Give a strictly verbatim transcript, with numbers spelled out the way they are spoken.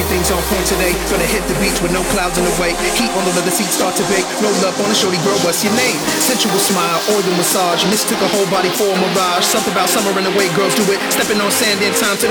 everything's on point today. Gonna hit the beach with no clouds in the way. Heat on the leather seat start to bake. Roll up on a shorty girl, what's your name? Sensual smile, oil massage. Mistook a whole body for a mirage. Something about summer and the way girls do it. Stepping on sand in time to